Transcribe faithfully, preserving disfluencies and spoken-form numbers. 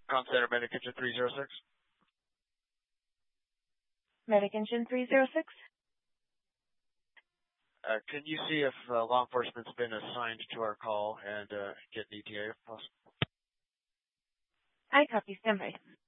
Con Center, Medic Engine three zero six. Medic Engine three zero six. Uh, can you see if uh, law enforcement's been assigned to our call and uh, get an E T A if possible? I copy. Stand by.